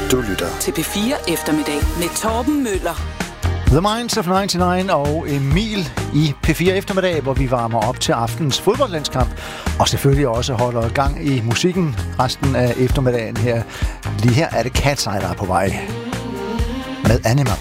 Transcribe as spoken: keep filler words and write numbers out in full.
Du lytter til P fire Eftermiddag med Torben Møller. The Minds of nioghalvfems og Emil i P fire Eftermiddag, hvor vi varmer op til aftens fodboldlandskamp, og selvfølgelig også holder gang i musikken resten af eftermiddagen her. Lige her er det Cat's Eye, der er på vej med Anima.